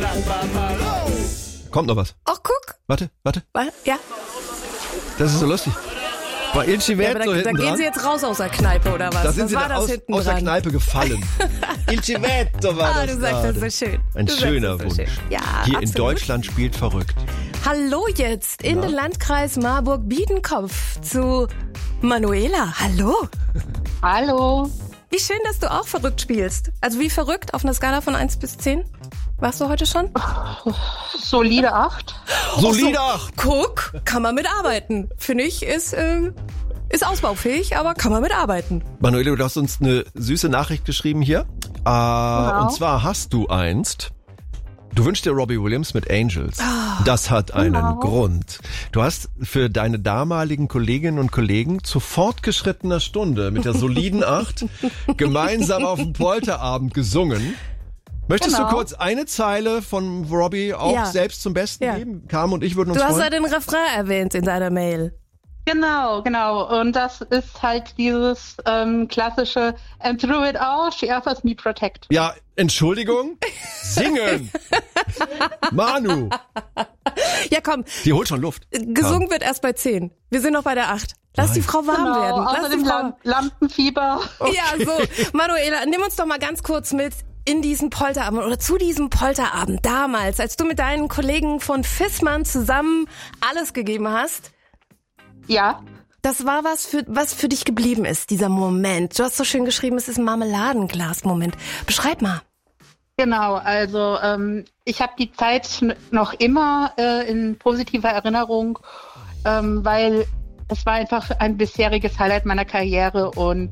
Kommt noch was. Ach, guck. Warte. Ja. Das ist so lustig. Bei Il Civetto Aber da hinten gehen dran. Sie jetzt raus aus der Kneipe, oder was? Da sind was sie war da das aus hinten der dran? Kneipe gefallen. Il Civetto war Ah, das du sagst das gerade. so schön. Ein Du schöner sagst das so Wunsch. schön. Ja, Hier in absolut. Deutschland spielt verrückt. Hallo jetzt in den Landkreis Marburg-Biedenkopf zu Manuela. Hallo. Hallo. Wie schön, dass du auch verrückt spielst. Also wie verrückt auf einer Skala von 1 bis 10? Warst du heute schon? Solide 8. Solide 8. Guck, kann man mitarbeiten. Finde ich, ist ausbaufähig, aber kann man mitarbeiten. Manuela, du hast uns eine süße Nachricht geschrieben hier. Und zwar hast du du wünschst dir Robbie Williams mit Angels. Das hat einen Grund. Du hast für deine damaligen Kolleginnen und Kollegen zu fortgeschrittener Stunde mit der soliden 8 gemeinsam auf dem Polterabend gesungen. Möchtest du kurz eine Zeile von Robbie auch selbst zum Besten geben? Carmen und ich würden uns Du hast freuen. ja den Refrain erwähnt in deiner Mail. Genau. Und das ist halt dieses klassische And through it all, she offers me protect. Ja, Entschuldigung? Singen! Manu! Ja, komm. Die holt schon Luft. Gesungen wird erst bei 10. Wir sind noch bei der 8. Lass die Frau warm werden. Lass die Außerdem Frau... Lampenfieber. Ja, so. Manuela, nimm uns doch mal ganz kurz mit in diesen Polterabend oder zu diesem Polterabend damals, als du mit deinen Kollegen von Fissmann zusammen alles gegeben hast. Ja. Das war was für dich geblieben ist, dieser Moment. Du hast so schön geschrieben, es ist ein Marmeladenglas-Moment. Beschreib mal. Genau, also ich habe die Zeit noch immer in positiver Erinnerung, weil es war einfach ein bisheriges Highlight meiner Karriere und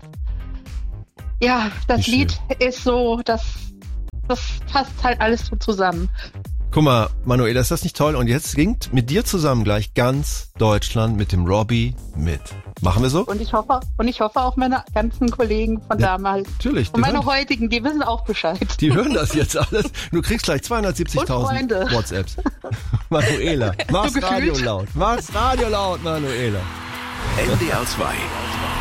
ja, das Lied ist so, das passt halt alles so zusammen. Guck mal, Manuela, ist das nicht toll? Und jetzt singt mit dir zusammen gleich ganz Deutschland mit dem Robbie mit. Machen wir so? Und ich hoffe auch meine ganzen Kollegen von damals. Natürlich. Und meine heutigen, die wissen auch Bescheid. Die hören das jetzt alles. Du kriegst gleich 270.000 WhatsApps. Manuela, mach's Radio laut. Mach's Radio laut, Manuela. NDR 2